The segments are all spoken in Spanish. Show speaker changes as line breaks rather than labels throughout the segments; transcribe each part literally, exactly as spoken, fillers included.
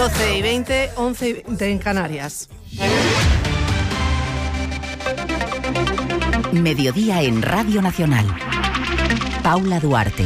doce y veinte, once y veinte en Canarias.
Mediodía en Radio Nacional. Paula Duarte.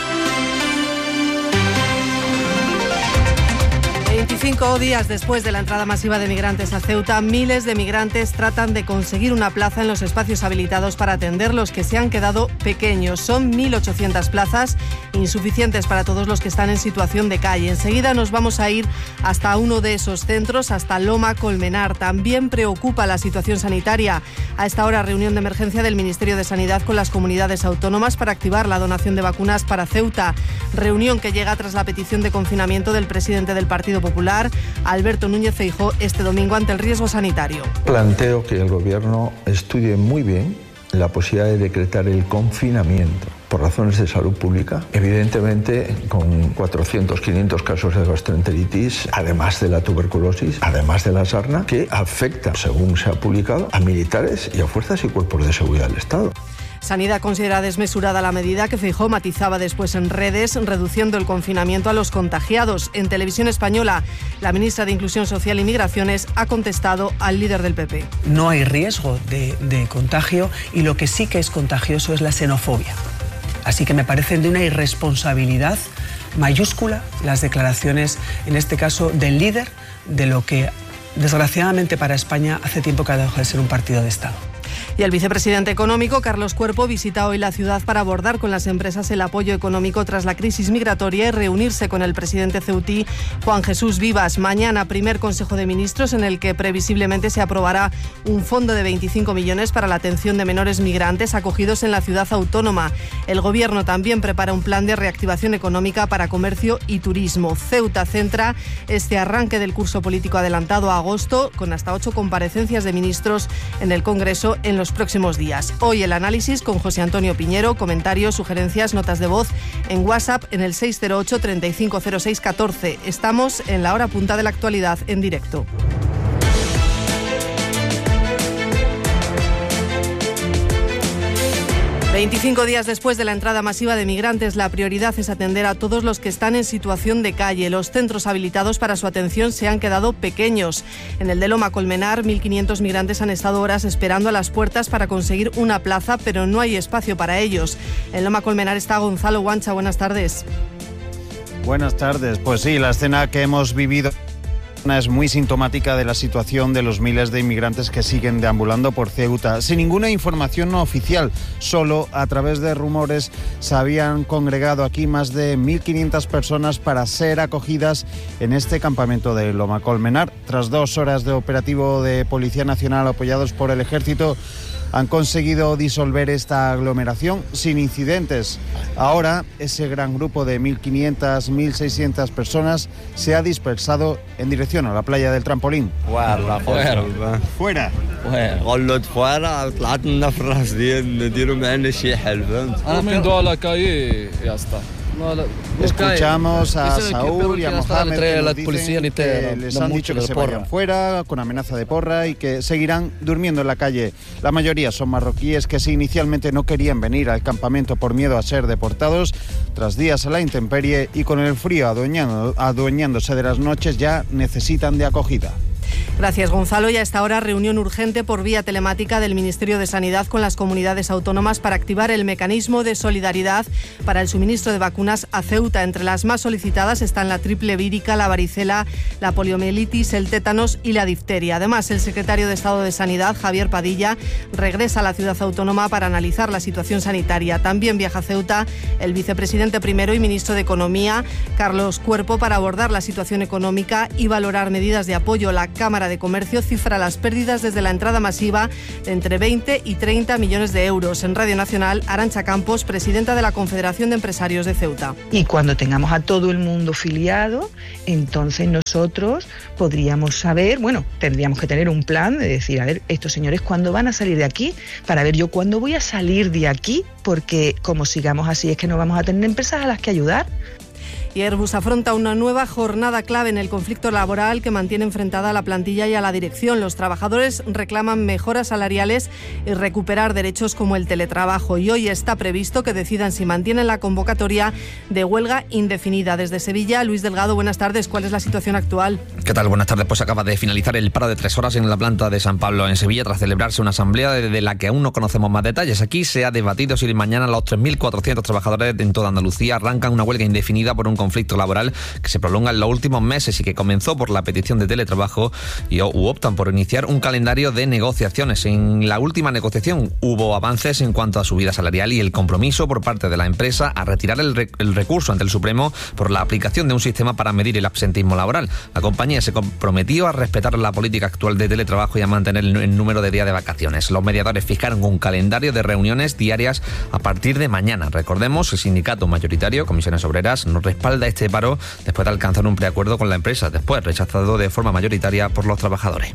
veinticinco días después de la entrada masiva de migrantes a Ceuta, miles de migrantes tratan de conseguir una plaza en los espacios habilitados para atender los que se han quedado pequeños. Son mil ochocientas plazas, insuficientes para todos los que están en situación de calle. Enseguida nos vamos a ir hasta uno de esos centros, hasta Loma Colmenar. También preocupa la situación sanitaria. A esta hora, reunión de emergencia del Ministerio de Sanidad con las comunidades autónomas para activar la donación de vacunas para Ceuta. Reunión que llega tras la petición de confinamiento del presidente del Partido Popular, Alberto Núñez Feijóo, este domingo ante el riesgo sanitario.
Planteo que el Gobierno estudie muy bien la posibilidad de decretar el confinamiento por razones de salud pública, evidentemente con cuatrocientos, quinientos casos de gastroenteritis, además de la tuberculosis, además de la sarna, que afecta, según se ha publicado, a militares y a fuerzas y cuerpos de seguridad del Estado.
Sanidad considera desmesurada la medida que Feijóo matizaba después en redes, reduciendo el confinamiento a los contagiados. En Televisión Española, la ministra de Inclusión Social y Migraciones ha contestado al líder del P P.
No hay riesgo de, de contagio y lo que sí que es contagioso es la xenofobia. Así que me parecen de una irresponsabilidad mayúscula las declaraciones, en este caso, del líder de lo que, desgraciadamente para España, hace tiempo que ha dejado de ser un partido de Estado.
Y el vicepresidente económico, Carlos Cuerpo, visita hoy la ciudad para abordar con las empresas el apoyo económico tras la crisis migratoria y reunirse con el presidente ceutí, Juan Jesús Vivas. Mañana, primer Consejo de Ministros en el que previsiblemente se aprobará un fondo de veinticinco millones para la atención de menores migrantes acogidos en la ciudad autónoma. El Gobierno también prepara un plan de reactivación económica para comercio y turismo. Ceuta centra este arranque del curso político adelantado a agosto, con hasta ocho comparecencias de ministros en el Congreso en los próximos días. Hoy el análisis con José Antonio Piñero, comentarios, sugerencias, notas de voz en WhatsApp en el seis cero ocho, treinta y cinco cero seis, catorce. Estamos en la hora punta de la actualidad en directo. veinticinco días después de la entrada masiva de migrantes, la prioridad es atender a todos los que están en situación de calle. Los centros habilitados para su atención se han quedado pequeños. En el de Loma Colmenar, mil quinientos migrantes han estado horas esperando a las puertas para conseguir una plaza, pero no hay espacio para ellos. En Loma Colmenar está Gonzalo Guancha. Buenas tardes.
Buenas tardes. Pues sí, la escena que hemos vivido es muy sintomática de la situación de los miles de inmigrantes que siguen deambulando por Ceuta. Sin ninguna información no oficial, solo a través de rumores se habían congregado aquí más de mil quinientas personas para ser acogidas en este campamento de Loma Colmenar. Tras dos horas de operativo de Policía Nacional apoyados por el Ejército, han conseguido disolver esta aglomeración sin incidentes. Ahora, ese gran grupo de mil quinientas, mil seiscientas personas se ha dispersado en dirección a la playa del Trampolín.
Fuera, fuera.
Fuera.
قلت fuera, طلعتنا في الراصدين نديروا معنا شي حل فهمت.
انا من دو على كاي يا اسطى.
Escuchamos a Saúl y a Mohamed que nos
dicen
que les han dicho que se vayan fuera con amenaza de porra y que seguirán durmiendo en la calle. La mayoría son marroquíes que si inicialmente no querían venir al campamento por miedo a ser deportados, tras días a la intemperie y con el frío adueñando, adueñándose de las noches ya necesitan de acogida.
Gracias, Gonzalo. Y a esta hora, reunión urgente por vía telemática del Ministerio de Sanidad con las comunidades autónomas para activar el mecanismo de solidaridad para el suministro de vacunas a Ceuta. Entre las más solicitadas están la triple vírica, la varicela, la poliomielitis, el tétanos y la difteria. Además, el secretario de Estado de Sanidad, Javier Padilla, regresa a la ciudad autónoma para analizar la situación sanitaria. También viaja a Ceuta el vicepresidente primero y ministro de Economía, Carlos Cuerpo, para abordar la situación económica y valorar medidas de apoyo. La Cámara de Comercio cifra las pérdidas desde la entrada masiva de entre veinte y treinta millones de euros. En Radio Nacional, Arantxa Campos, presidenta de la Confederación de Empresarios de Ceuta.
Y cuando tengamos a todo el mundo filiado, entonces nosotros podríamos saber, bueno, tendríamos que tener un plan de decir, a ver, estos señores, ¿cuándo van a salir de aquí? Para ver yo cuándo voy a salir de aquí, porque como sigamos así es que no vamos a tener empresas a las que ayudar.
Y Airbus afronta una nueva jornada clave en el conflicto laboral que mantiene enfrentada a la plantilla y a la dirección. Los trabajadores reclaman mejoras salariales y recuperar derechos como el teletrabajo. Y hoy está previsto que decidan si mantienen la convocatoria de huelga indefinida. Desde Sevilla, Luis Delgado, buenas tardes. ¿Cuál es la situación actual?
¿Qué tal? Buenas tardes. Pues acaba de finalizar el paro de tres horas en la planta de San Pablo, en Sevilla, tras celebrarse una asamblea de la que aún no conocemos más detalles. Aquí se ha debatido si mañana los tres mil cuatrocientos trabajadores en toda Andalucía arrancan una huelga indefinida por un conflicto laboral que se prolonga en los últimos meses y que comenzó por la petición de teletrabajo y u optan por iniciar un calendario de negociaciones. En la última negociación hubo avances en cuanto a subida salarial y el compromiso por parte de la empresa a retirar el, re- el recurso ante el Supremo por la aplicación de un sistema para medir el absentismo laboral. La compañía se comprometió a respetar la política actual de teletrabajo y a mantener el, el número de días de vacaciones. Los mediadores fijaron un calendario de reuniones diarias a partir de mañana. Recordemos, el sindicato mayoritario, Comisiones Obreras, nos respalda este paro después de alcanzar un preacuerdo con la empresa, después rechazado de forma mayoritaria por los trabajadores.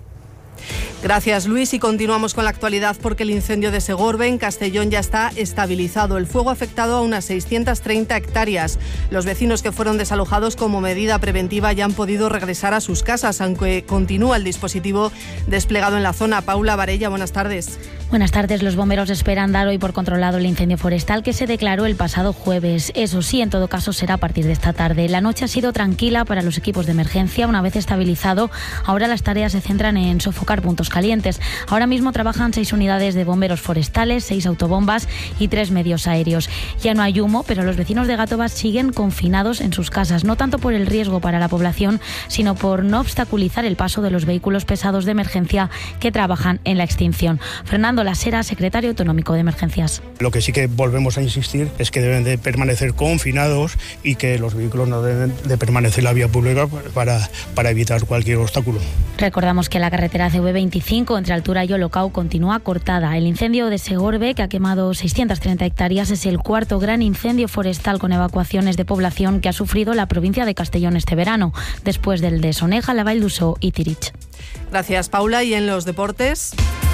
Gracias, Luis, y continuamos con la actualidad porque el incendio de Segorbe en Castellón ya está estabilizado. El fuego ha afectado a unas seiscientas treinta hectáreas. Los vecinos que fueron desalojados como medida preventiva ya han podido regresar a sus casas, aunque continúa el dispositivo desplegado en la zona. Paula Varella, buenas tardes.
Buenas tardes. Los bomberos esperan dar hoy por controlado el incendio forestal que se declaró el pasado jueves. Eso sí, en todo caso será a partir de esta tarde. La noche ha sido tranquila para los equipos de emergencia. Una vez estabilizado, ahora las tareas se centran en sofocar puntos calientes. Ahora mismo trabajan seis unidades de bomberos forestales, seis autobombas y tres medios aéreos. Ya no hay humo, pero los vecinos de Gàtova siguen confinados en sus casas, no tanto por el riesgo para la población, sino por no obstaculizar el paso de los vehículos pesados de emergencia que trabajan en la extinción. Fernando Lasera, secretario autonómico de Emergencias.
Lo que sí que volvemos a insistir es que deben de permanecer confinados y que los vehículos no deben de permanecer en la vía pública para, para evitar cualquier obstáculo.
Recordamos que la carretera C V veinticinco entre Altura y Olocau continúa cortada. El incendio de Segorbe, que ha quemado seiscientas treinta hectáreas, es el cuarto gran incendio forestal con evacuaciones de población que ha sufrido la provincia de Castellón este verano, después del de Soneja, la Vall d'Uixó y Tirich.
Gracias, Paula. Y en los deportes...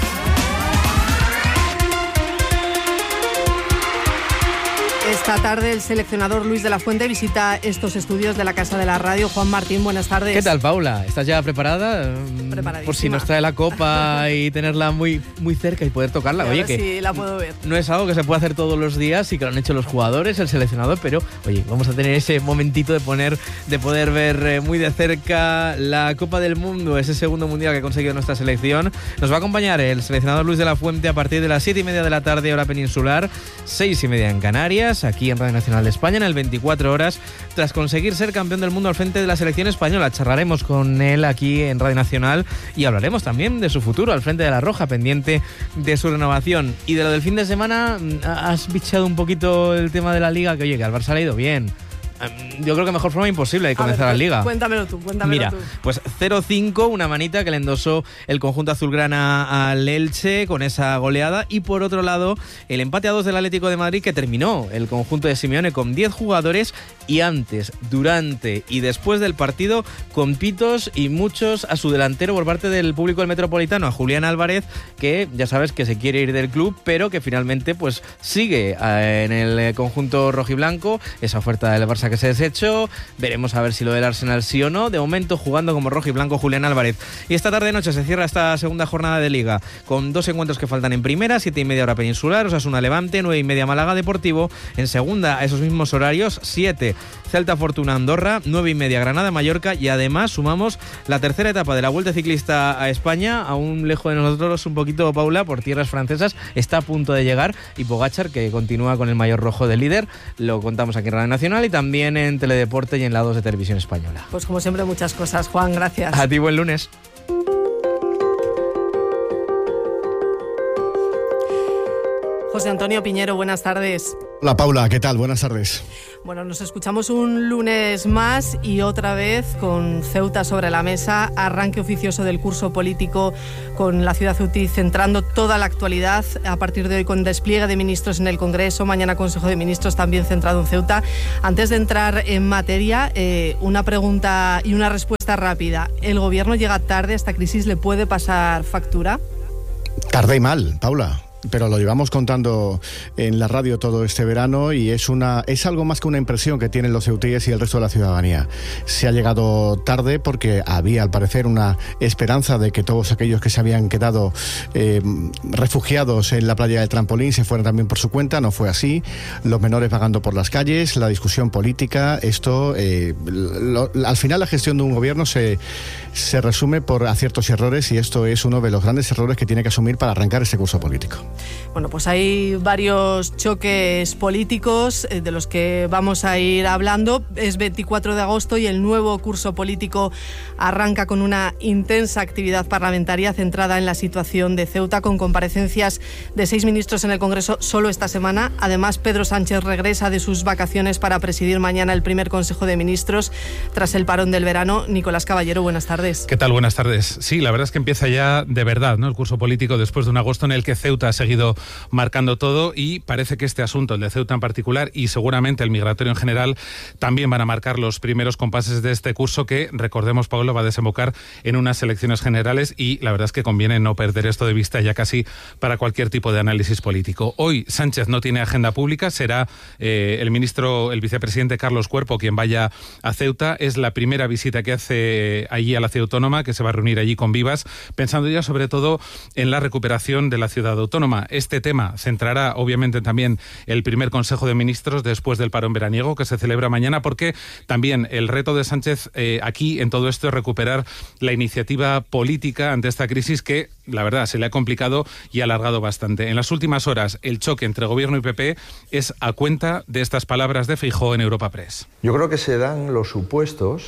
Esta tarde el seleccionador Luis de la Fuente visita estos estudios de la Casa de la Radio. Juan Martín, buenas tardes.
¿Qué tal, Paula? ¿Estás ya preparada? Por si nos trae la copa y tenerla muy, muy cerca y poder tocarla. Oye, que
sí, la puedo ver.
No es algo que se puede hacer todos los días y que lo han hecho los jugadores, el seleccionador, pero oye, vamos a tener ese momentito de poner, de poder ver eh, muy de cerca la Copa del Mundo, ese segundo mundial que ha conseguido nuestra selección. Nos va a acompañar el seleccionador Luis de la Fuente a partir de las siete y media de la tarde, hora peninsular, seis y media en Canarias, aquí en Radio Nacional de España, en el veinticuatro horas, tras conseguir ser campeón del mundo al frente de la selección española. Charlaremos con él aquí en Radio Nacional y hablaremos también de su futuro al frente de la Roja, pendiente de su renovación. Y de lo del fin de semana, has bicheado un poquito el tema de la Liga, que oye, que al Barça le ha ido bien. Yo creo que mejor forma imposible de comenzar la Liga.
Cuéntamelo tú, cuéntamelo
Mira,
tú.
pues cero cinco, una manita que le endosó el conjunto azulgrana al Elche con esa goleada. Y por otro lado, el empate a dos del Atlético de Madrid, que terminó el conjunto de Simeone con diez jugadores y antes, durante y después del partido con pitos y muchos a su delantero por parte del público del Metropolitano, a Julián Álvarez, que ya sabes que se quiere ir del club, pero que finalmente pues sigue en el conjunto rojiblanco. Esa oferta del Barça que se desechó, veremos a ver si lo del Arsenal sí o no. De momento jugando como rojo y blanco Julián Álvarez. Y esta tarde noche se cierra esta segunda jornada de Liga con dos encuentros que faltan en primera, siete y media hora peninsular, Osasuna Levante, nueve y media Málaga Deportivo. En segunda, a esos mismos horarios, siete Celta Fortuna Andorra, nueve y media Granada Mallorca. Y además sumamos la tercera etapa de la Vuelta Ciclista a España, aún lejos de nosotros un poquito, Paula, por tierras francesas, está a punto de llegar, y Pogačar, que continúa con el maillot rojo de líder. Lo contamos aquí en Radio Nacional y también en Teledeporte y en la dos de Televisión Española.
Pues como siempre, muchas cosas, Juan, gracias.
A ti, buen lunes.
José Antonio Piñero, buenas tardes.
Hola, Paula, ¿qué tal? Buenas tardes.
Bueno, nos escuchamos un lunes más y otra vez con Ceuta sobre la mesa, arranque oficioso del curso político con la ciudad ceutí centrando toda la actualidad a partir de hoy con despliegue de ministros en el Congreso, mañana Consejo de Ministros también centrado en Ceuta. Antes de entrar en materia, eh, una pregunta y una respuesta rápida. ¿El gobierno llega tarde? ¿Esta crisis le puede pasar factura?
Tarde y mal, Paula. pero lo llevamos contando en la radio todo este verano y es una es algo más que una impresión que tienen los ceutíes y el resto de la ciudadanía. Se ha llegado tarde porque había, al parecer, una esperanza de que todos aquellos que se habían quedado eh, refugiados en la playa del Trampolín se fueran también por su cuenta. No fue así. Los menores vagando por las calles, la discusión política, esto, eh, lo, al final la gestión de un gobierno se, se resume por aciertos y errores y esto es uno de los grandes errores que tiene que asumir para arrancar este curso político.
Bueno, pues hay varios choques políticos eh, de los que vamos a ir hablando. Es veinticuatro de agosto y el nuevo curso político arranca con una intensa actividad parlamentaria centrada en la situación de Ceuta, con comparecencias de seis ministros en el Congreso solo esta semana. Además, Pedro Sánchez regresa de sus vacaciones para presidir mañana el primer Consejo de Ministros tras el parón del verano. Nicolás Caballero, buenas tardes.
¿Qué tal? Buenas tardes. Sí, la verdad es que empieza ya de verdad, ¿no?, el curso político después de un agosto en el que Ceuta ha seguido marcando todo y parece que este asunto, el de Ceuta en particular y seguramente el migratorio en general, también van a marcar los primeros compases de este curso que, recordemos, Pablo, va a desembocar en unas elecciones generales y la verdad es que conviene no perder esto de vista ya casi para cualquier tipo de análisis político. Hoy Sánchez no tiene agenda pública, será eh, el ministro, el vicepresidente Carlos Cuerpo quien vaya a Ceuta. Es la primera visita que hace allí a la ciudad autónoma, que se va a reunir allí con Vivas, pensando ya sobre todo en la recuperación de la ciudad autónoma. Este tema centrará obviamente también el primer Consejo de Ministros después del parón veraniego que se celebra mañana, porque también el reto de Sánchez eh, aquí en todo esto es recuperar la iniciativa política ante esta crisis que, la verdad, se le ha complicado y alargado bastante. En las últimas horas, el choque entre Gobierno y P P es a cuenta de estas palabras de Feijóo en Europa Press.
Yo creo que se dan los supuestos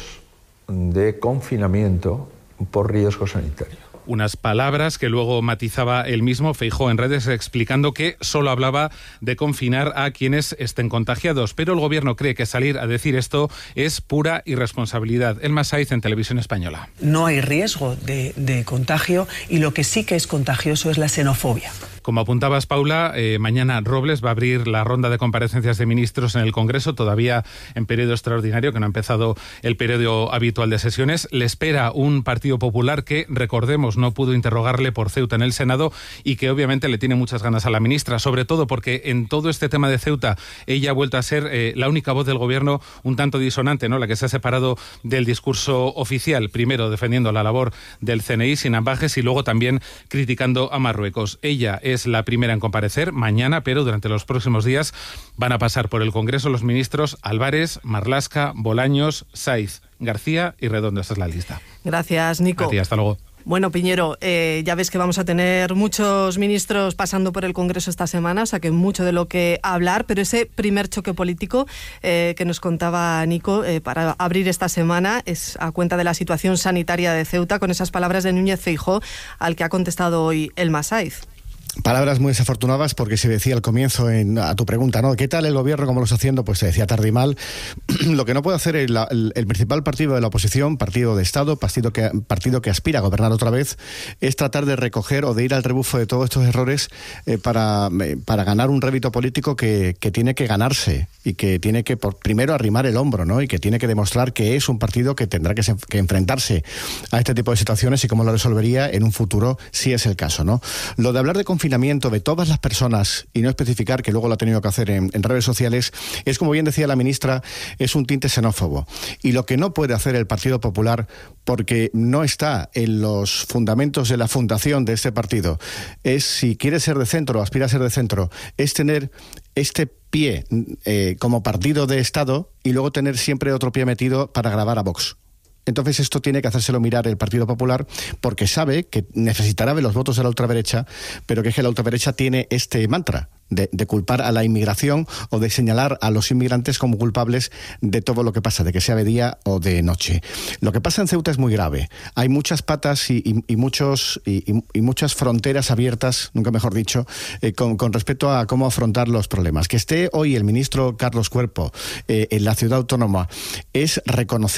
de confinamiento por riesgo sanitario.
Unas palabras que luego matizaba él mismo, Feijóo, en redes, explicando que solo hablaba de confinar a quienes estén contagiados. Pero el Gobierno cree que salir a decir esto es pura irresponsabilidad. Elma Saiz, en Televisión Española.
No hay riesgo de, de contagio y lo que sí que es contagioso es la xenofobia.
Como apuntabas, Paula, eh, mañana Robles va a abrir la ronda de comparecencias de ministros en el Congreso, todavía en periodo extraordinario, que no ha empezado el periodo habitual de sesiones. Le espera un Partido Popular que, recordemos, no pudo interrogarle por Ceuta en el Senado y que obviamente le tiene muchas ganas a la ministra, sobre todo porque en todo este tema de Ceuta ella ha vuelto a ser eh, la única voz del Gobierno un tanto disonante, ¿no?, la que se ha separado del discurso oficial, primero defendiendo la labor del C N I sin ambajes y luego también criticando a Marruecos. Ella es Es la primera en comparecer mañana, pero durante los próximos días van a pasar por el Congreso los ministros Álvarez, Marlaska, Bolaños, Saiz, García y Redondo. Esta es la lista.
Gracias, Nico.
Gracias, hasta luego.
Bueno, Piñero, eh, ya ves que vamos a tener muchos ministros pasando por el Congreso esta semana, o sea que mucho de lo que hablar, pero ese primer choque político eh, que nos contaba Nico eh, para abrir esta semana es a cuenta de la situación sanitaria de Ceuta, con esas palabras de Núñez Feijóo, al que ha contestado hoy Elma Saiz.
Palabras muy desafortunadas porque se decía al comienzo en, a tu pregunta, ¿no? ¿Qué tal el gobierno? ¿Cómo lo está haciendo? Pues se decía tarde y mal. Lo que no puede hacer el, el, el principal partido de la oposición, partido de Estado, partido que, partido que aspira a gobernar otra vez, es tratar de recoger o de ir al rebufo de todos estos errores eh, para, eh, para ganar un rédito político que, que tiene que ganarse y que tiene que por, primero arrimar el hombro, ¿no? Y que tiene que demostrar que es un partido que tendrá que, se, que enfrentarse a este tipo de situaciones y cómo lo resolvería en un futuro, si es el caso, ¿no? Lo de hablar de confinamiento de todas las personas y no especificar, que luego lo ha tenido que hacer en, en redes sociales, es, como bien decía la ministra, es un tinte xenófobo. Y lo que no puede hacer el Partido Popular, porque no está en los fundamentos de la fundación de este partido, es, si quiere ser de centro o aspira a ser de centro, es tener este pie eh, como partido de Estado y luego tener siempre otro pie metido para grabar a Vox. Entonces esto tiene que hacérselo mirar el Partido Popular, porque sabe que necesitará de los votos de la ultraderecha, pero que es que la ultraderecha tiene este mantra de, de culpar a la inmigración o de señalar a los inmigrantes como culpables de todo lo que pasa, de que sea de día o de noche. Lo que pasa en Ceuta es muy grave. Hay muchas patas y, y, y, muchos, y, y muchas fronteras abiertas, nunca mejor dicho, eh, con, con respecto a cómo afrontar los problemas. Que esté hoy el ministro Carlos Cuerpo eh, en la ciudad autónoma es reconocer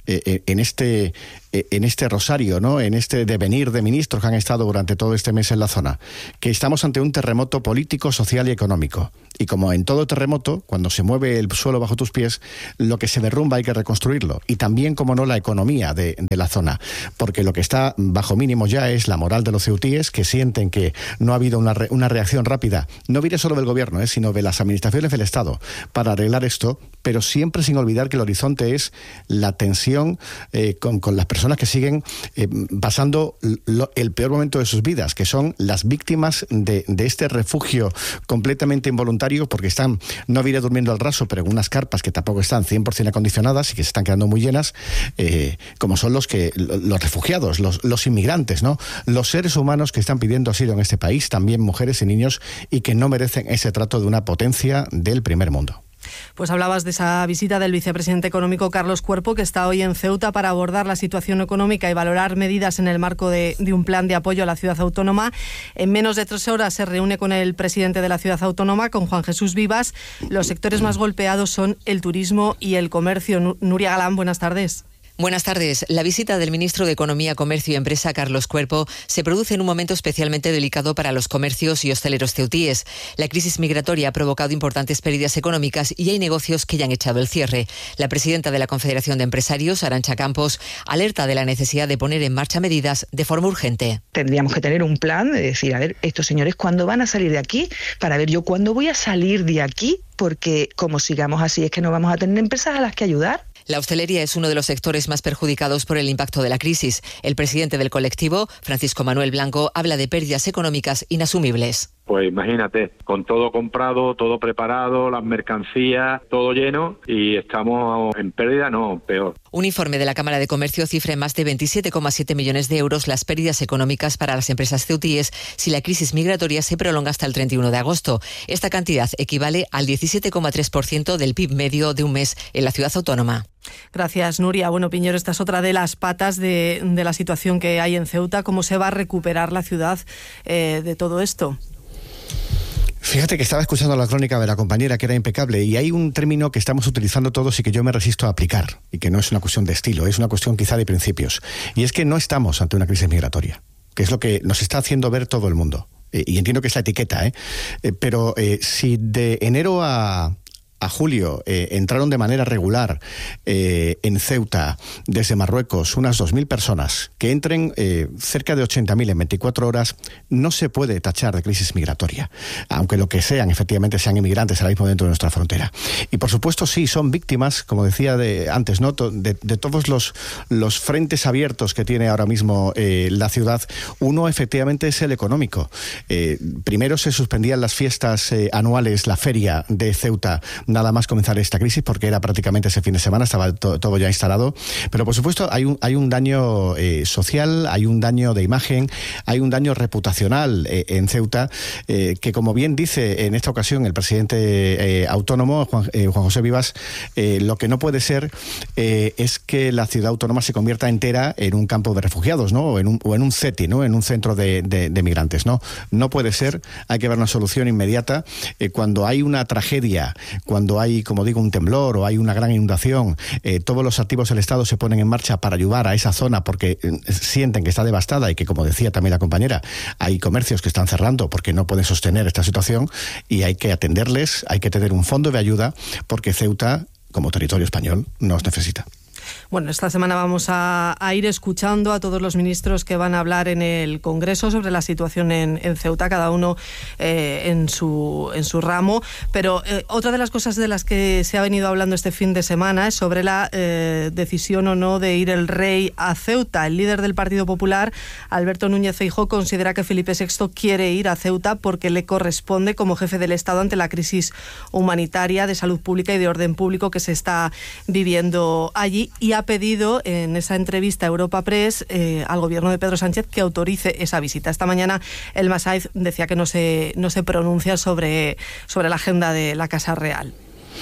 eh, en este eh, en este rosario, ¿no? En este devenir de ministros que han estado durante todo este mes en la zona, que estamos ante un terremoto político, social y económico. Y como en todo terremoto, cuando se mueve el suelo bajo tus pies, lo que se derrumba hay que reconstruirlo. Y también, como no, la economía de, de la zona. Porque lo que está bajo mínimo ya es la moral de los ceutíes, que sienten que no ha habido una, re, una reacción rápida, no viene solo del gobierno, eh, sino de las administraciones del Estado, para arreglar esto, pero siempre sin olvidar que el horizonte es la tensión eh, con, con las personas que siguen eh, pasando lo, el peor momento de sus vidas, que son las víctimas de, de este refugio completamente involuntario, porque están, no diré durmiendo al raso, pero en unas carpas que tampoco están cien por ciento acondicionadas y que se están quedando muy llenas, eh, como son los que los refugiados, los, los inmigrantes, ¿no? Los seres humanos que están pidiendo asilo en este país, también mujeres y niños, y que no merecen ese trato de una potencia del primer mundo.
Pues hablabas de esa visita del vicepresidente económico Carlos Cuerpo, que está hoy en Ceuta para abordar la situación económica y valorar medidas en el marco de, de un plan de apoyo a la ciudad autónoma. En menos de tres horas se reúne con el presidente de la ciudad autónoma, con Juan Jesús Vivas. Los sectores más golpeados son el turismo y el comercio. Nuria Galán, buenas tardes.
Buenas tardes. La visita del ministro de Economía, Comercio y Empresa, Carlos Cuerpo, se produce en un momento especialmente delicado para los comercios y hosteleros ceutíes. La crisis migratoria ha provocado importantes pérdidas económicas y hay negocios que ya han echado el cierre. La presidenta de la Confederación de Empresarios, Arantxa Campos, alerta de la necesidad de poner en marcha medidas de forma urgente.
Tendríamos que tener un plan de decir, a ver, estos señores, ¿cuándo van a salir de aquí? Para ver yo cuándo voy a salir de aquí, porque como sigamos así es que no vamos a tener empresas a las que ayudar.
La hostelería es uno de los sectores más perjudicados por el impacto de la crisis. El presidente del colectivo, Francisco Manuel Blanco, habla de pérdidas económicas inasumibles.
Pues imagínate, con todo comprado, todo preparado, las mercancías, todo lleno, y estamos en pérdida, no, peor.
Un informe de la Cámara de Comercio cifra en más de veintisiete coma siete millones de euros las pérdidas económicas para las empresas ceutíes si la crisis migratoria se prolonga hasta el treinta y uno de agosto. Esta cantidad equivale al diecisiete coma tres por ciento del P I B medio de un mes en la ciudad autónoma.
Gracias, Nuria. Bueno, Piñero, esta es otra de las patas de, de la situación que hay en Ceuta. ¿Cómo se va a recuperar la ciudad eh, de todo esto?
Fíjate que estaba escuchando la crónica de la compañera, que era impecable, y hay un término que estamos utilizando todos y que yo me resisto a aplicar, y que no es una cuestión de estilo, es una cuestión quizá de principios, y es que no estamos ante una crisis migratoria, que es lo que nos está haciendo ver todo el mundo. Eh, y entiendo que es la etiqueta, ¿eh? Eh, pero eh, si de enero a... a julio eh, entraron de manera regular eh, en Ceuta desde Marruecos unas dos mil personas, que entren eh, cerca de ochenta mil en veinticuatro horas, no se puede tachar de crisis migratoria, aunque lo que sean, efectivamente, sean inmigrantes ahora mismo dentro de nuestra frontera. Y por supuesto sí, son víctimas, como decía de, antes, ¿no? de, de todos los, los frentes abiertos que tiene ahora mismo eh, la ciudad. Uno efectivamente es el económico. Eh, primero se suspendían las fiestas eh, anuales, la feria de Ceuta, nada más comenzar esta crisis, porque era prácticamente ese fin de semana, estaba to, todo ya instalado. Pero por supuesto hay un, hay un daño eh, social, hay un daño de imagen, hay un daño reputacional eh, en Ceuta, eh, que como bien dice en esta ocasión el presidente eh, autónomo, Juan, eh, Juan José Vivas, eh, lo que no puede ser eh, es que la ciudad autónoma se convierta entera en un campo de refugiados, ¿no? O en un, o en un CETI, ¿no? En un centro de, de, de migrantes, ¿no? No puede ser, hay que ver una solución inmediata. Eh, cuando hay una tragedia, cuando hay, como digo, un temblor o hay una gran inundación, eh, todos los activos del Estado se ponen en marcha para ayudar a esa zona porque eh, sienten que está devastada y que, como decía también la compañera, hay comercios que están cerrando porque no pueden sostener esta situación, y hay que atenderles, hay que tener un fondo de ayuda porque Ceuta, como territorio español, nos necesita.
Bueno, esta semana vamos a, a ir escuchando a todos los ministros que van a hablar en el Congreso sobre la situación en, en Ceuta, cada uno eh, en, su, en su ramo. Pero eh, otra de las cosas de las que se ha venido hablando este fin de semana es sobre la eh, decisión o no de ir el rey a Ceuta. El líder del Partido Popular, Alberto Núñez Feijóo, considera que Felipe sexto quiere ir a Ceuta porque le corresponde como jefe del Estado ante la crisis humanitaria, de salud pública y de orden público que se está viviendo allí, y ha pedido en esa entrevista a Europa Press eh, al gobierno de Pedro Sánchez que autorice esa visita. Esta mañana el Masaiz decía que no se, no se pronuncia sobre, sobre la agenda de la Casa Real.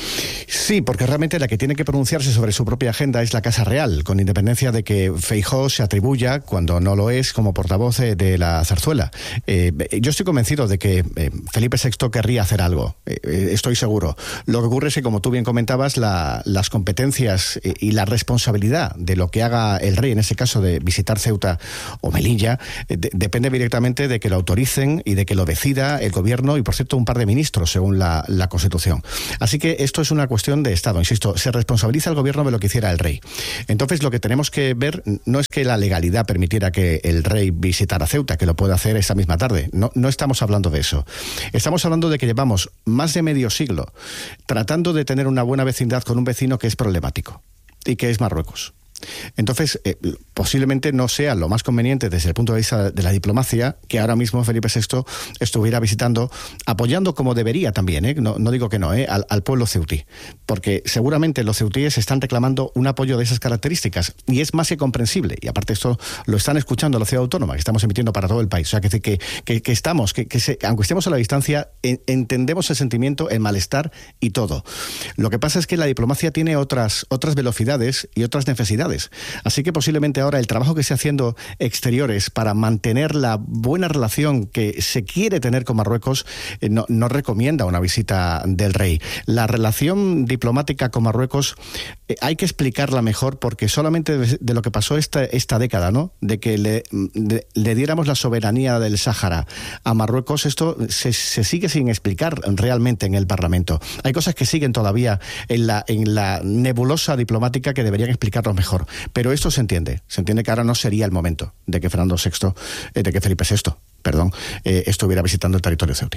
Sí, porque realmente la que tiene que pronunciarse sobre su propia agenda es la Casa Real, con independencia de que Feijóo se atribuya, cuando no lo es, como portavoz de la zarzuela. Eh, yo estoy convencido de que eh, Felipe sexto querría hacer algo, eh, estoy seguro. Lo que ocurre es que, como tú bien comentabas, la, las competencias y la responsabilidad de lo que haga el rey, en ese caso de visitar Ceuta o Melilla, eh, de, depende directamente de que lo autoricen y de que lo decida el gobierno y, por cierto, un par de ministros, según la, la Constitución. Así que esto es una cuestión de Estado, insisto, se responsabiliza al gobierno de lo que hiciera el rey. Entonces, lo que tenemos que ver no es que la legalidad permitiera que el rey visitara Ceuta, que lo puede hacer esa misma tarde. No, no estamos hablando de eso. Estamos hablando de que llevamos más de medio siglo tratando de tener una buena vecindad con un vecino que es problemático y que es Marruecos. Entonces, eh, posiblemente no sea lo más conveniente desde el punto de vista de la diplomacia que ahora mismo Felipe sexto estuviera visitando, apoyando como debería también, ¿eh? no, no digo que no, ¿eh? al, al pueblo ceutí, porque seguramente los ceutíes están reclamando un apoyo de esas características y es más que comprensible, y aparte esto lo están escuchando la ciudad autónoma, que estamos emitiendo para todo el país, o sea, que, que, que, que estamos, que, que se, aunque estemos a la distancia, en, entendemos el sentimiento, el malestar y todo. Lo que pasa es que la diplomacia tiene otras, otras velocidades y otras necesidades. Así que posiblemente ahora el trabajo que esté haciendo exteriores para mantener la buena relación que se quiere tener con Marruecos eh, no, no recomienda una visita del rey. La relación diplomática con Marruecos eh, hay que explicarla mejor, porque solamente de, de lo que pasó esta, esta década, ¿no? De que le, de, le diéramos la soberanía del Sáhara a Marruecos, esto se, se sigue sin explicar realmente en el Parlamento. Hay cosas que siguen todavía en la, en la nebulosa diplomática que deberían explicarlo mejor. Pero esto se entiende, se entiende que ahora no sería el momento de que Fernando sexto, eh, de que Felipe sexto, perdón, eh, estuviera visitando el territorio ceutí.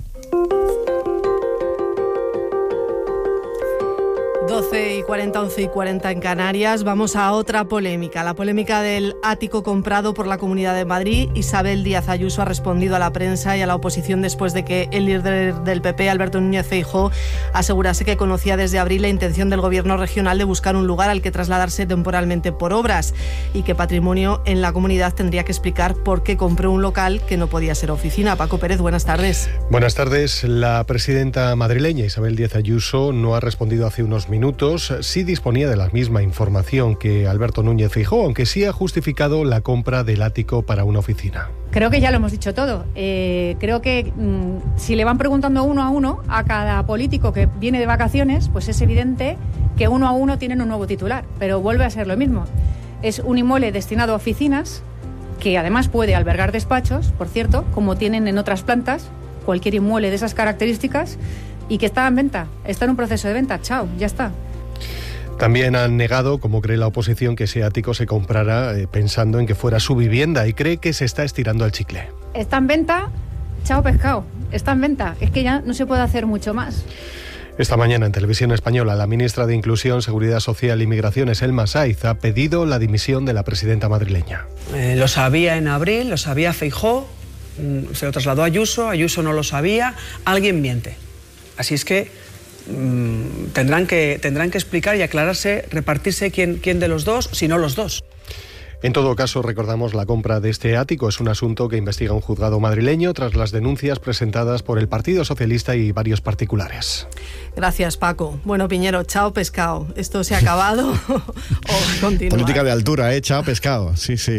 doce y cuarenta, once y cuarenta en Canarias. Vamos a otra polémica, la polémica del ático comprado por la Comunidad de Madrid. Isabel Díaz Ayuso ha respondido a la prensa y a la oposición después de que el líder del P P, Alberto Núñez Feijóo, asegurase que conocía desde abril la intención del gobierno regional de buscar un lugar al que trasladarse temporalmente por obras, y que Patrimonio en la comunidad tendría que explicar por qué compró un local que no podía ser oficina. Paco Pérez, buenas tardes.
Buenas tardes. La presidenta madrileña Isabel Díaz Ayuso no ha respondido hace unos minutos. Sí disponía de la misma información que Alberto Núñez Feijóo, aunque sí ha justificado la compra del ático para una oficina.
Creo que ya lo hemos dicho todo. Eh, creo que mmm, si le van preguntando uno a uno a cada político que viene de vacaciones, pues es evidente que uno a uno tienen un nuevo titular, pero vuelve a ser lo mismo. Es un inmueble destinado a oficinas, que además puede albergar despachos, por cierto, como tienen en otras plantas, cualquier inmueble de esas características, y que está en venta, está en un proceso de venta, chao, ya está.
También han negado, como cree la oposición, que ese ático se comprara eh, pensando en que fuera su vivienda, y cree que se está estirando el chicle.
Está en venta, chao pescado, está en venta, es que ya no se puede hacer mucho más.
Esta mañana en Televisión Española, la ministra de Inclusión, Seguridad Social y Migraciones, Elma Saiz, ha pedido la dimisión de la presidenta madrileña.
Eh, lo sabía en abril, lo sabía Feijóo, se lo trasladó a Ayuso, Ayuso no lo sabía, alguien miente. Así es que mmm, tendrán que tendrán que explicar y aclararse, repartirse quién, quién de los dos, si no los dos.
En todo caso, recordamos, la compra de este ático es un asunto que investiga un juzgado madrileño tras las denuncias presentadas por el Partido Socialista y varios particulares.
Gracias, Paco. Bueno, Piñero, chao pescado. ¿Esto se ha acabado o continúa?
Política de altura, ¿eh? Chao pescado. Sí, sí.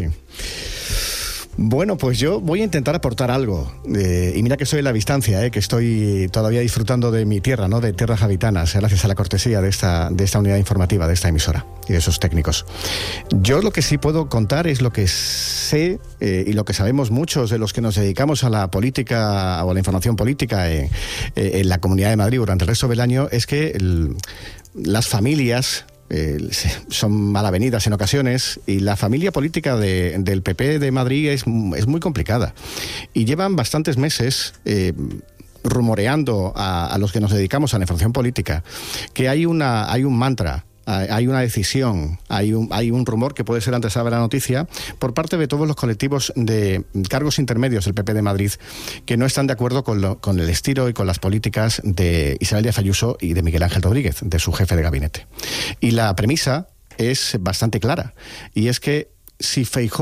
Bueno, pues yo voy a intentar aportar algo. Eh, y mira que soy en la distancia, eh, que estoy todavía disfrutando de mi tierra, ¿no? De tierras habitanas, gracias a la cortesía de esta, de esta unidad informativa, de esta emisora y de esos técnicos. Yo lo que sí puedo contar es lo que sé eh, y lo que sabemos muchos de los que nos dedicamos a la política o a la información política en, en la Comunidad de Madrid durante el resto del año, es que el, las familias Eh, son malavenidas en ocasiones, y la familia política de, del P P de Madrid es, es muy complicada, y llevan bastantes meses eh, rumoreando a, a los que nos dedicamos a la información política que hay, una, hay un mantra, hay una decisión, hay un, hay un rumor que puede ser antesala de la noticia por parte de todos los colectivos de cargos intermedios del P P de Madrid que no están de acuerdo con, lo, con el estilo y con las políticas de Isabel Díaz Ayuso y de Miguel Ángel Rodríguez, de su jefe de gabinete. Y la premisa es bastante clara, y es que si Feijóo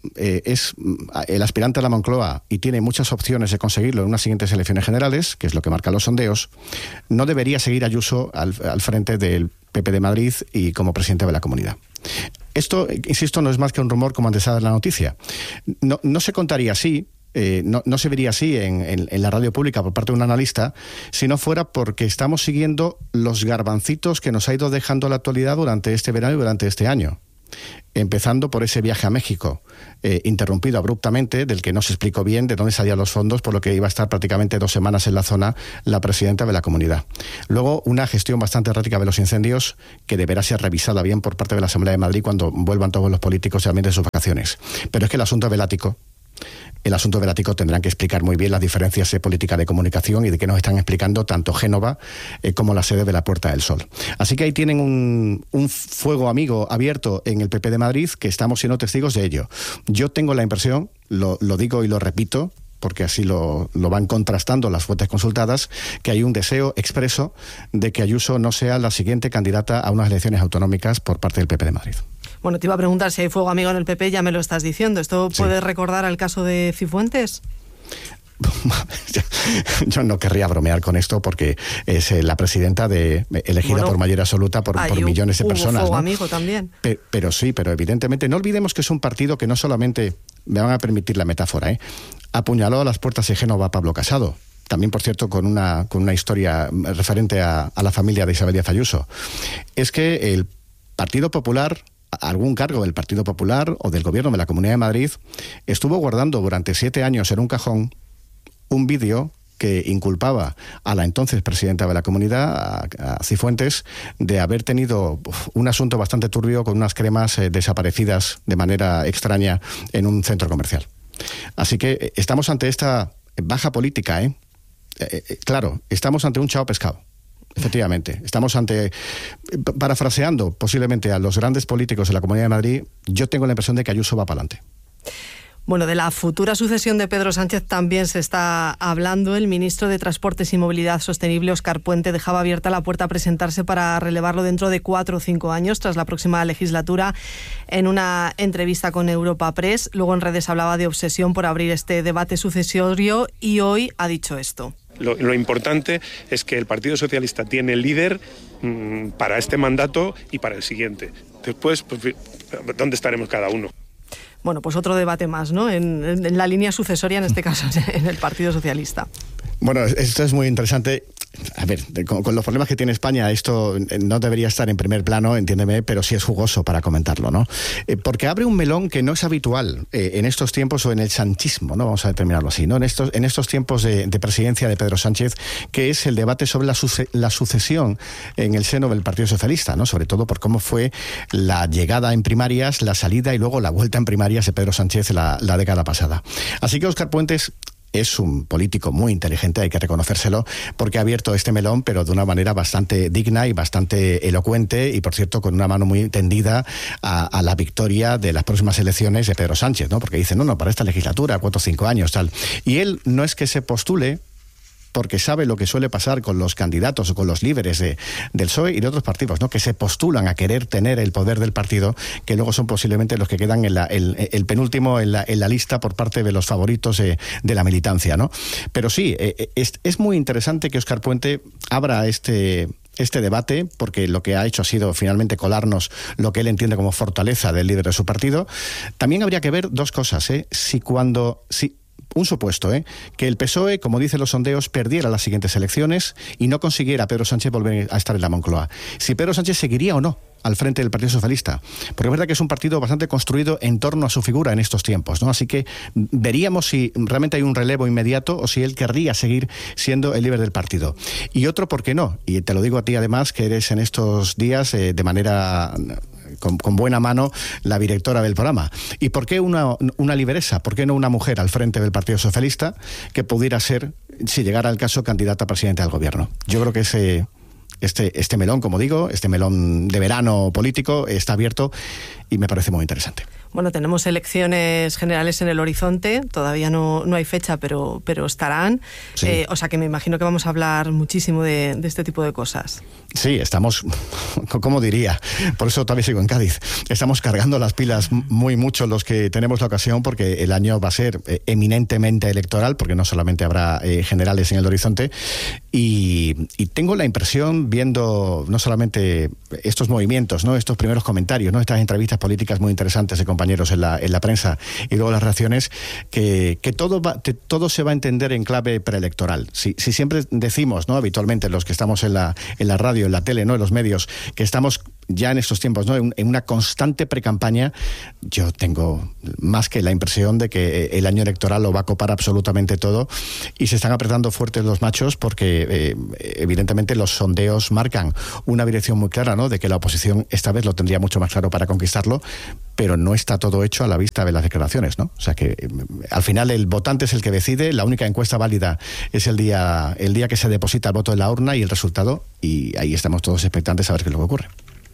eh, es el aspirante a la Moncloa y tiene muchas opciones de conseguirlo en unas siguientes elecciones generales, que es lo que marcan los sondeos, no debería seguir Ayuso al, al frente del P P de Madrid y como presidente de la Comunidad. Esto, insisto, no es más que un rumor como antesala de la noticia. No, no se contaría así, eh, no, no se vería así en, en, en la radio pública por parte de un analista, si no fuera porque estamos siguiendo los garbancitos que nos ha ido dejando la actualidad durante este verano y durante este año. Empezando por ese viaje a México, eh, interrumpido abruptamente, del que no se explicó bien de dónde salían los fondos, por lo que iba a estar prácticamente dos semanas en la zona la presidenta de la Comunidad. Luego, una gestión bastante errática de los incendios, que deberá ser revisada bien por parte de la Asamblea de Madrid cuando vuelvan todos los políticos también de sus vacaciones. Pero es que el asunto velático, el asunto velático tendrán que explicar muy bien las diferencias de política de comunicación y de qué nos están explicando tanto Génova eh, como la sede de la Puerta del Sol. Así que ahí tienen un, un fuego amigo abierto en el P P de Madrid, que estamos siendo testigos de ello. Yo tengo la impresión, lo, lo digo y lo repito, porque así lo, lo van contrastando las fuentes consultadas, que hay un deseo expreso de que Ayuso no sea la siguiente candidata a unas elecciones autonómicas por parte del P P de Madrid.
Bueno, te iba a preguntar si hay fuego amigo en el P P, ya me lo estás diciendo. ¿Esto sí puede recordar al caso de Cifuentes?
Yo no querría bromear con esto porque es la presidenta de elegida bueno, por mayoría absoluta por, por millones de personas.
Hubo fuego
¿no?
amigo también.
Pero, pero sí, pero evidentemente no olvidemos que es un partido que no solamente, me van a permitir la metáfora, ¿eh? apuñaló a las puertas de Génova a Pablo Casado. También, por cierto, con una, con una historia referente a, a la familia de Isabel Díaz Ayuso. Es que el Partido Popular, algún cargo del Partido Popular o del Gobierno de la Comunidad de Madrid, estuvo guardando durante siete años en un cajón un vídeo que inculpaba a la entonces presidenta de la Comunidad, a, a Cifuentes, de haber tenido uf, un asunto bastante turbio con unas cremas eh, desaparecidas de manera extraña en un centro comercial. Así que eh, estamos ante esta baja política, ¿eh? Eh, eh, claro, estamos ante un chao pescado. Efectivamente, estamos ante, parafraseando posiblemente a los grandes políticos de la Comunidad de Madrid, yo tengo la impresión de que Ayuso va para adelante.
Bueno, de la futura sucesión de Pedro Sánchez también se está hablando. El ministro de Transportes y Movilidad Sostenible, Óscar Puente, dejaba abierta la puerta a presentarse para relevarlo dentro de cuatro o cinco años, tras la próxima legislatura, en una entrevista con Europa Press. Luego en redes hablaba de obsesión por abrir este debate sucesorio y hoy ha dicho esto.
Lo, lo importante es que el Partido Socialista tiene líder mmm, para este mandato y para el siguiente. Después, pues, ¿dónde estaremos cada uno?
Bueno, pues otro debate más, ¿no? En, en la línea sucesoria, en este caso, en el Partido Socialista.
Bueno, esto es muy interesante. A ver, con, con los problemas que tiene España, esto no debería estar en primer plano, entiéndeme, pero sí es jugoso para comentarlo, ¿no? Eh, porque abre un melón que no es habitual eh, en estos tiempos, o en el sanchismo, ¿no? Vamos a determinarlo así, ¿no? En estos, en estos tiempos de, de presidencia de Pedro Sánchez, que es el debate sobre la, suce, la sucesión en el seno del Partido Socialista, ¿no? Sobre todo por cómo fue la llegada en primarias, la salida y luego la vuelta en primarias de Pedro Sánchez la, la década pasada. Así que Óscar Puentes es un político muy inteligente, hay que reconocérselo, porque ha abierto este melón, pero de una manera bastante digna y bastante elocuente, y por cierto con una mano muy tendida a, a la victoria de las próximas elecciones de Pedro Sánchez, ¿no? Porque dice, no, no, para esta legislatura, cuatro o cinco años, tal. Y él no es que se postule porque sabe lo que suele pasar con los candidatos o con los líderes de, del P S O E y de otros partidos, ¿no? Que se postulan a querer tener el poder del partido, que luego son posiblemente los que quedan en la, el, el penúltimo en la, en la lista por parte de los favoritos de, de la militancia, ¿no? Pero sí, es, es muy interesante que Óscar Puente abra este... este debate, porque lo que ha hecho ha sido finalmente colarnos lo que él entiende como fortaleza del líder de su partido. También habría que ver dos cosas, ¿eh? Si cuando... Si, un supuesto, ¿eh? Que el P S O E, como dicen los sondeos, perdiera las siguientes elecciones y no consiguiera Pedro Sánchez volver a estar en la Moncloa. Si Pedro Sánchez seguiría o no al frente del Partido Socialista, porque es verdad que es un partido bastante construido en torno a su figura en estos tiempos, ¿no? Así que veríamos si realmente hay un relevo inmediato o si él querría seguir siendo el líder del partido. Y otro, ¿por qué no? Y te lo digo a ti además, que eres en estos días eh, de manera... Con, con buena mano la directora del programa. ¿Y por qué una, una lideresa? ¿Por qué no una mujer al frente del Partido Socialista que pudiera ser, si llegara el caso, candidata a presidente del gobierno? Yo creo que ese, este, este melón, como digo, este melón de verano político está abierto y me parece muy interesante.
Bueno, tenemos elecciones generales en el horizonte, todavía no, no hay fecha, pero, pero estarán. Sí. Eh, o sea que me imagino que vamos a hablar muchísimo de, de este tipo de cosas.
Sí, estamos, ¿cómo diría? Por eso todavía sigo en Cádiz. Estamos cargando las pilas muy mucho los que tenemos la ocasión, porque el año va a ser eh, eminentemente electoral, porque no solamente habrá eh, generales en el horizonte. Y, y tengo la impresión, viendo no solamente estos movimientos, ¿no?, estos primeros comentarios, ¿no?, estas entrevistas políticas muy interesantes de compañeros en la, en la prensa y luego las reacciones, que, que todo va, que todo se va a entender en clave preelectoral. Si, si siempre decimos, ¿no?, habitualmente los que estamos en la, en la radio, en la tele, ¿no?, en los medios, que estamos ya en estos tiempos, ¿no?, en, en una constante precampaña, yo tengo más que la impresión de que el año electoral lo va a copar absolutamente todo, y se están apretando fuertes los machos porque eh, evidentemente los sondeos marcan una dirección muy clara, ¿no?, de que la oposición esta vez lo tendría mucho más claro para conquistarlo, pero no está todo hecho a la vista de las declaraciones, ¿no? O sea que eh, al final el votante es el que decide, la única encuesta válida es el día, el día que se deposita el voto en la urna y el resultado, y ahí estamos todos expectantes a ver qué es lo que ocurre.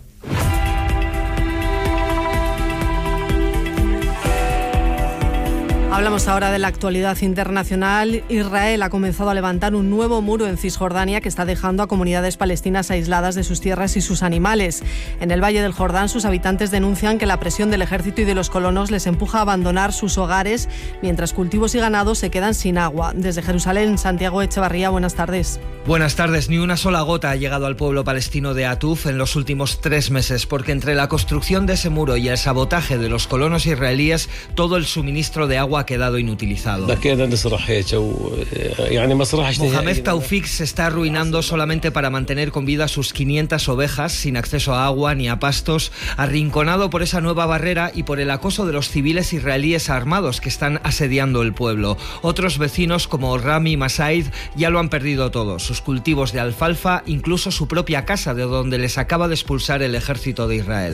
Hablamos ahora de la actualidad internacional. Israel ha comenzado a levantar un nuevo muro en Cisjordania que está dejando a comunidades palestinas aisladas de sus tierras y sus animales. En el Valle del Jordán, sus habitantes denuncian que la presión del ejército y de los colonos les empuja a abandonar sus hogares, mientras cultivos y ganados se quedan sin agua. Desde Jerusalén, Santiago Echevarría, buenas tardes.
Buenas tardes. Ni una sola gota ha llegado al pueblo palestino de Atuf en los últimos tres meses, porque entre la construcción de ese muro y el sabotaje de los colonos israelíes, todo el suministro de agua ha quedado inutilizado. Mohamed Taufik se está arruinando solamente para mantener con vida sus quinientas ovejas, sin acceso a agua ni a pastos, arrinconado por esa nueva barrera y por el acoso de los civiles israelíes armados que están asediando el pueblo. Otros vecinos como Rami Masaid ya lo han perdido todo, sus cultivos de alfalfa, incluso su propia casa, de donde les acaba de expulsar el ejército de Israel.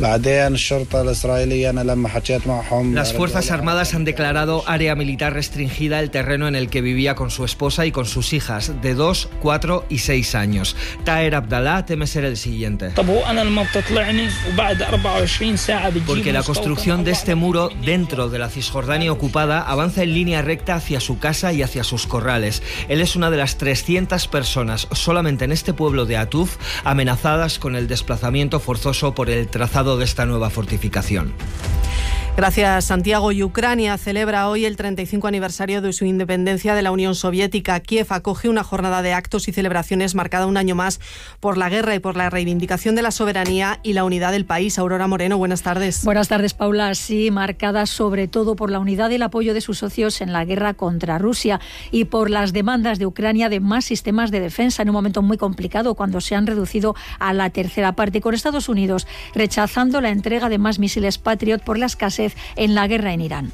Las Fuerzas Armadas han declarado área militar restringida el terreno en el que vivía con su esposa y con sus hijas de dos, cuatro y seis años. Taher Abdallah teme ser el siguiente. Porque la construcción de este muro dentro de la Cisjordania ocupada avanza en línea recta hacia su casa y hacia sus corrales. Él es una de las trescientas personas solamente en este pueblo de Atuf amenazadas con el desplazamiento forzoso por el trazado de esta nueva fortificación.
Gracias, Santiago. Y Ucrania celebra hoy el treinta y cinco aniversario de su independencia de la Unión Soviética. Kiev acoge una jornada de actos y celebraciones marcada un año más por la guerra y por la reivindicación de la soberanía y la unidad del país. Aurora Moreno, buenas tardes.
Buenas tardes, Paula. Sí, marcada sobre todo por la unidad y el apoyo de sus socios en la guerra contra Rusia y por las demandas de Ucrania de más sistemas de defensa en un momento muy complicado, cuando se han reducido a la tercera parte, con Estados Unidos rechazando la entrega de más misiles Patriot por la escasez en la guerra en Irán.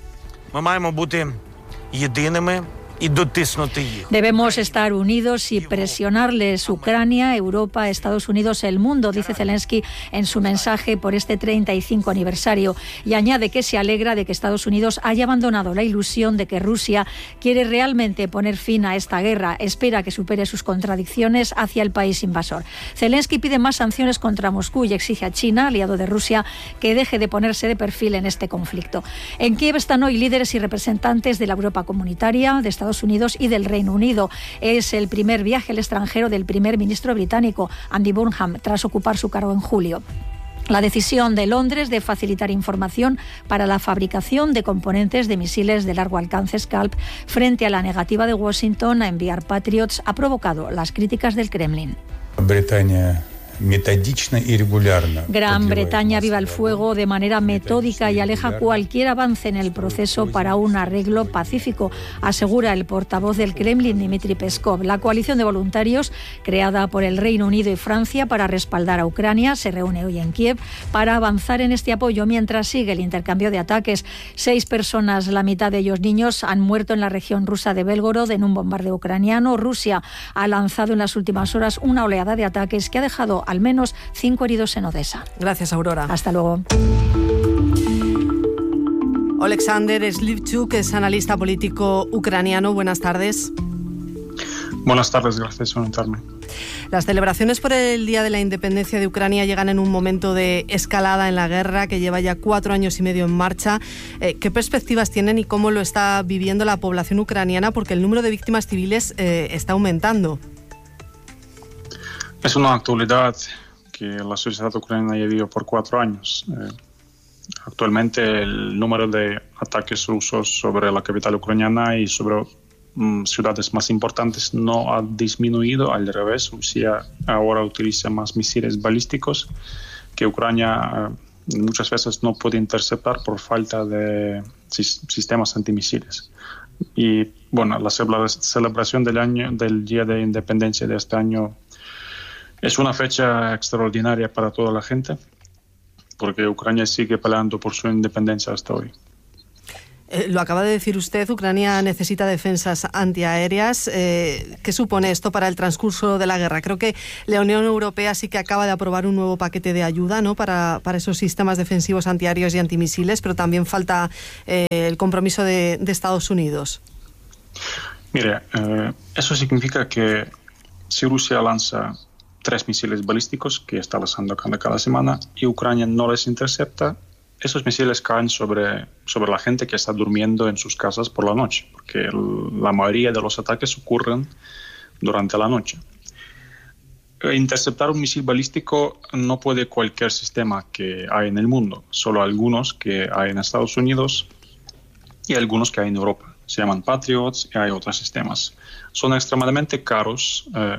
Debemos estar unidos y presionarles Ucrania, Europa, Estados Unidos, el mundo, dice Zelensky en su mensaje por este treinta y cinco aniversario, y añade que se alegra de que Estados Unidos haya abandonado la ilusión de que Rusia quiere realmente poner fin a esta guerra. Espera que supere sus contradicciones hacia el país invasor. Zelensky pide más sanciones contra Moscú y exige a China, aliado de Rusia, que deje de ponerse de perfil en este conflicto. En Kiev están hoy líderes y representantes de la Europa comunitaria, de Estados Unidos y del Reino Unido. Es el primer viaje al extranjero del primer ministro británico, Andy Burnham, tras ocupar su cargo en julio. La decisión de Londres de facilitar información para la fabricación de componentes de misiles de largo alcance Scalp frente a la negativa de Washington a enviar Patriots ha provocado las críticas del Kremlin.
Bretaña.
Gran Bretaña aviva el fuego de manera metódica y aleja cualquier avance en el proceso para un arreglo pacífico, asegura el portavoz del Kremlin, Dmitry Peskov. La coalición de voluntarios, creada por el Reino Unido y Francia para respaldar a Ucrania, se reúne hoy en Kiev para avanzar en este apoyo mientras sigue el intercambio de ataques. Seis personas, la mitad de ellos niños, han muerto en la región rusa de Belgorod en un bombardeo ucraniano. Rusia ha lanzado en las últimas horas una oleada de ataques que ha dejado al menos cinco heridos en Odessa.
Gracias, Aurora.
Hasta luego.
Oleksandr Slivchuk es analista político ucraniano. Buenas tardes.
Buenas tardes, gracias por invitarme.
Las celebraciones por el Día de la Independencia de Ucrania llegan en un momento de escalada en la guerra que lleva ya cuatro años y medio en marcha. Eh, ¿Qué perspectivas tienen y cómo lo está viviendo la población ucraniana? Porque el número de víctimas civiles eh, está aumentando.
Es una actualidad que la sociedad ucraniana ya vivió por cuatro años. Eh, actualmente el número de ataques rusos sobre la capital ucraniana y sobre mm, ciudades más importantes no ha disminuido, al revés. Rusia ahora utiliza más misiles balísticos que Ucrania eh, muchas veces no puede interceptar por falta de sis- sistemas antimisiles. Y bueno, la celebración del año del Día de Independencia de este año es una fecha extraordinaria para toda la gente, porque Ucrania sigue peleando por su independencia hasta hoy.
Eh, lo acaba de decir usted, Ucrania necesita defensas antiaéreas. Eh, ¿Qué supone esto para el transcurso de la guerra? Creo que la Unión Europea sí que acaba de aprobar un nuevo paquete de ayuda, ¿no?, para, para esos sistemas defensivos antiaéreos y antimisiles, pero también falta eh, el compromiso de, de Estados Unidos.
Mire, eh, eso significa que si Rusia lanza tres misiles balísticos que está lanzando cada, cada semana y Ucrania no les intercepta, esos misiles caen sobre, sobre la gente que está durmiendo en sus casas por la noche, porque el, la mayoría de los ataques ocurren durante la noche. Interceptar un misil balístico no puede cualquier sistema que hay en el mundo, solo algunos que hay en Estados Unidos y algunos que hay en Europa. Se llaman Patriots y hay otros sistemas. Son extremadamente caros eh,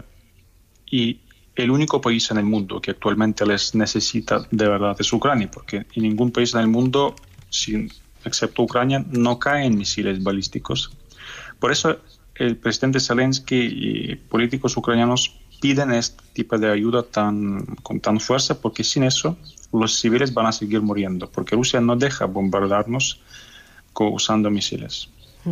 y el único país en el mundo que actualmente les necesita de verdad es Ucrania, porque en ningún país en el mundo, sin, excepto Ucrania, no caen misiles balísticos. Por eso el presidente Zelensky y políticos ucranianos piden este tipo de ayuda tan, con tan fuerza, porque sin eso los civiles van a seguir muriendo, porque Rusia no deja bombardearnos usando misiles.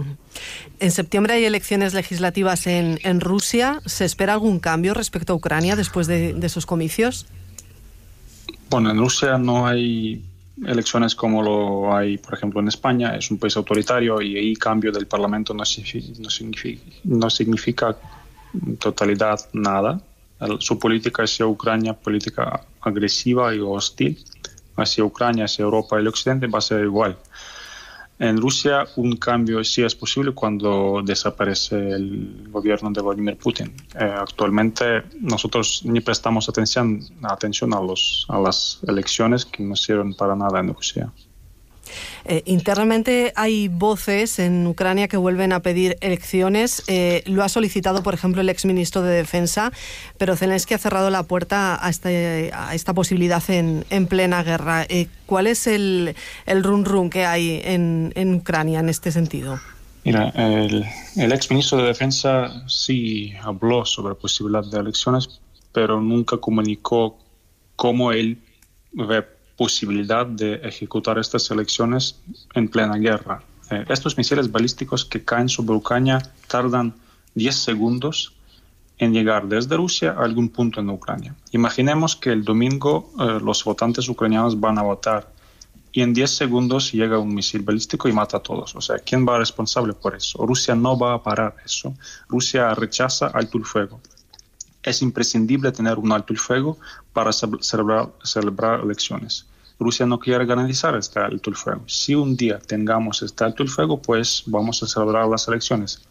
En septiembre hay elecciones legislativas en, en Rusia. ¿Se espera algún cambio respecto a Ucrania después de, de esos comicios?
Bueno, en Rusia no hay elecciones como lo hay, por ejemplo, en España. Es un país autoritario y ahí cambio del Parlamento no significa, no significa, no significa en totalidad nada. Su política hacia Ucrania, política agresiva y hostil, hacia Ucrania, hacia Europa y el Occidente, va a ser igual. En Rusia un cambio sí es posible cuando desaparece el gobierno de Vladimir Putin. Eh, actualmente nosotros ni prestamos atención, atención a, los, a las elecciones que no sirven para nada en Rusia.
Eh, internamente hay voces en Ucrania que vuelven a pedir elecciones. Eh, lo ha solicitado, por ejemplo, el exministro de Defensa, pero Zelensky ha cerrado la puerta a, este, a esta posibilidad en, en plena guerra. Eh, ¿Cuál es el, el run run que hay en, en Ucrania en este sentido?
Mira, el, el exministro de Defensa sí habló sobre posibilidad de elecciones, pero nunca comunicó cómo él ve posibilidad de ejecutar estas elecciones en plena guerra. Eh, estos misiles balísticos que caen sobre Ucrania tardan diez segundos en llegar desde Rusia a algún punto en Ucrania. Imaginemos que el domingo eh, los votantes ucranianos van a votar y en diez segundos llega un misil balístico y mata a todos. O sea, ¿quién va responsable por eso? Rusia no va a parar eso. Rusia rechaza alto el fuego. Es imprescindible tener un alto el fuego para celebrar, celebrar elecciones. Rusia no quiere garantizar este alto el fuego. Si un día tengamos este alto el fuego, pues vamos a celebrar las elecciones.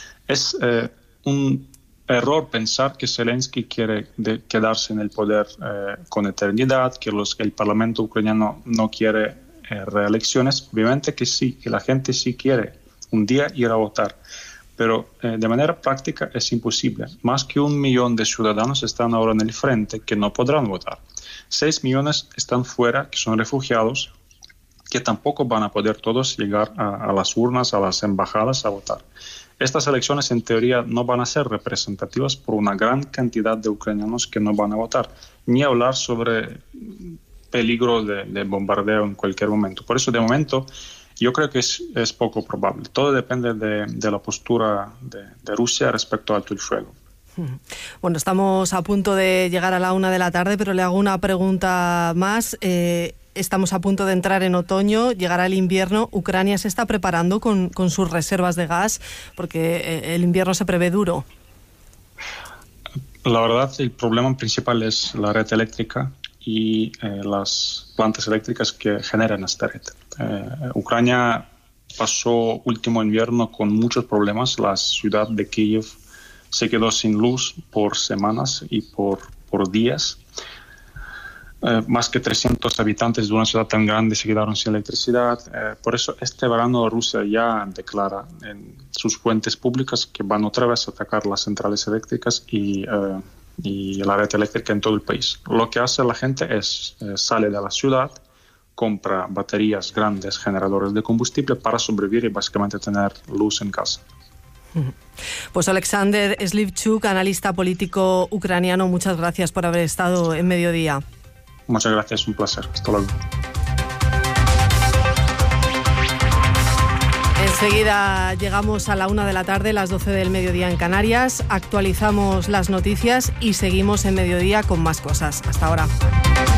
Es eh, un error pensar que Zelensky quiere de, quedarse en el poder eh, con eternidad, que, los, que el Parlamento ucraniano no quiere eh, reelecciones. Obviamente que sí, que la gente sí quiere un día ir a votar. Pero eh, de manera práctica es imposible. Más que un millón de ciudadanos están ahora en el frente que no podrán votar. Seis millones están fuera, que son refugiados, que tampoco van a poder todos llegar a, a las urnas, a las embajadas a votar. Estas elecciones en teoría no van a ser representativas por una gran cantidad de ucranianos que no van a votar, ni hablar sobre peligro de, de bombardeo en cualquier momento. Por eso de momento yo creo que es, es poco probable. Todo depende de, de la postura de, de Rusia respecto al alto el fuego.
Bueno, estamos a punto de llegar a la una de la tarde, pero le hago una pregunta más. Eh, estamos a punto de entrar en otoño, llegará el invierno. ¿Ucrania se está preparando con, con sus reservas de gas? Porque el invierno se prevé duro.
La verdad, el problema principal es la red eléctrica y eh, las plantas eléctricas que generan esta red. Eh, Ucrania pasó último invierno con muchos problemas. La ciudad de Kiev se quedó sin luz por semanas y por, por días. Eh, más que trescientos habitantes de una ciudad tan grande se quedaron sin electricidad. Eh, por eso este verano Rusia ya declara en sus fuentes públicas que van otra vez a atacar las centrales eléctricas y, eh, y la red eléctrica en todo el país. Lo que hace la gente es eh, sale de la ciudad, compra baterías grandes, generadores de combustible para sobrevivir y básicamente tener luz en casa.
Pues Alexander Slivchuk, analista político ucraniano, muchas gracias por haber estado en Mediodía.
Muchas gracias, un placer. Hasta luego.
Enseguida llegamos a la una de la tarde, las doce del mediodía en Canarias. Actualizamos las noticias y seguimos en Mediodía con más cosas. Hasta ahora.